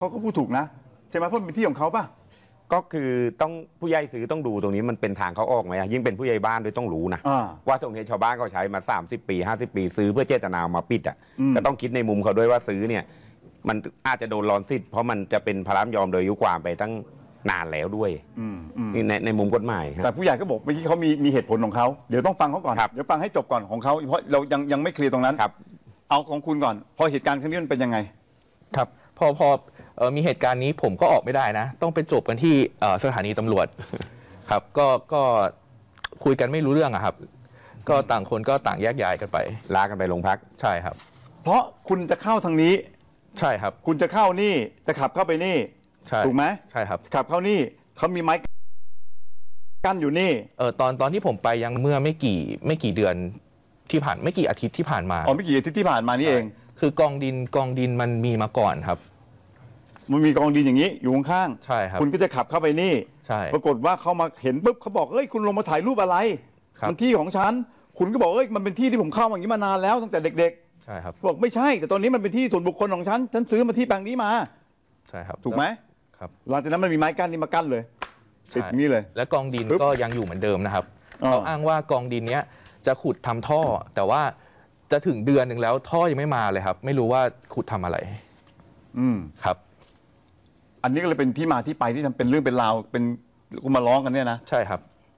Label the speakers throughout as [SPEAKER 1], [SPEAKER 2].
[SPEAKER 1] เขาก็พูดถูกนะใช่ไหมเพราะมันเป็นที่ของเขาป่ะ
[SPEAKER 2] ก็คือต้องผู้ใหญ่ซื้อต้องดูตรงนี้มันเป็นทางเขาออกไหมยิ่งเป็นผู้ใหญ่บ้านด้วยต้องรู้นะว่าตรงนี้ชาวบ้านเขาใช้มา30 ปี50 ปีซื้อเพื่อเจตนามาปิดอ่ะก็ต้องคิดในมุมเขาด้วยว่าซื้อเนี่ยมันอาจจะโดนร้อนสิทธิ์เพราะมันจะเป็นพระยอมโดยอายุความไปตั้งนานแล้วด้วยนี่ในมุมกฎหมาย
[SPEAKER 1] แต่ผู้ใหญ่ก็บอกเมื่อกี้เขามีเหตุผลของเขาเดี๋ยวต้องฟังเขาก่อนเดี๋ยวฟังให้จบก่อนของเขาเพราะเรายังไม่เคลียร์ตรงนั้นเอาของคุณก่อนพอเหตุการณ์ครั้งนี้มันเป็นยังไง
[SPEAKER 3] ครับพอมีเหตุการณ์นี้ผมก็ออกไม่ได้นะต้องไปจบกันที่สถานีตำรวจครับก็คุยกันไม่รู้เรื่องอะครับก็ต่างคนก็ต่างแยกย้ายกันไป
[SPEAKER 2] ลากันไปโรงพัก
[SPEAKER 3] ใช่ครับ
[SPEAKER 1] เพราะคุณจะเข้าทางนี้
[SPEAKER 3] ใช่ครับ
[SPEAKER 1] คุณจะเข้านี่จะขับเข้าไปนี่ถูกไหม
[SPEAKER 3] ใช่ครับ
[SPEAKER 1] ขับเข้านี่เขามีไม้กั้นอยู่นี่
[SPEAKER 3] ตอนที่ผมไปยังเมื่อไม่กี่เดือนที่ผ่านไม่กี่อาทิตย์ที่ผ่านมา
[SPEAKER 1] ไม่กี่อาทิตย์ที่ผ่านมานี่เอง
[SPEAKER 3] คือกองดินมันมีมาก่อนครับ
[SPEAKER 1] มันมีกองดินอย่างนี้อยู่ข้าง
[SPEAKER 3] ๆใช่ครับ
[SPEAKER 1] คุณก็จะขับเข้าไปนี่
[SPEAKER 3] ใช่
[SPEAKER 1] ปรากฏว่าเขามาเห็นปุ๊บเขาบอกเอ้ยคุณลงมาถ่ายรูปอะไรมันที่ของฉันคุณก็บอกเอ้ยมันเป็นที่ที่ผมเข้าอย่างนี้มานานแล้วตั้งแต่เด็ก
[SPEAKER 3] ๆใช่ครับ
[SPEAKER 1] บอกไม่ใช่แต่ตอนนี้มันเป็นที่ส่วนบุคคลของฉันซื้อมาที่แปลงนี้มา
[SPEAKER 3] ใช่ครับ
[SPEAKER 1] ถูกไหม
[SPEAKER 3] ครับ
[SPEAKER 1] หลังจากนั้นมันมีไม้กั้นนี่มากั้นเลยติดนี้เลย
[SPEAKER 3] และกองดินก็ยังอยู่เหมือนเดิมนะครับเขาอ้างว่ากองดินเนี้ยจะขุดทำท่อแต่ว่าจะถึงเดือนหนึ่งแล้วท่อยังไม่มาเลยครับไม่รู้ว่าขุดทำอะไรครับ
[SPEAKER 1] อันนี้ก็เลยเป็นที่มาที่ไปที่ทำเป็นเรื่องเป็นราวเป็นคุณมาร้องกันเนี่ยนะ
[SPEAKER 3] ใช่ครับ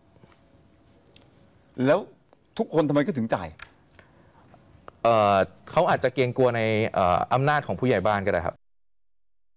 [SPEAKER 1] แล้วทุกคนทำไมก็ถึงจ่าย
[SPEAKER 3] เขาอาจจะเกรงกลัวในอำนาจของผู้ใหญ่บ้านก็ได้ครับ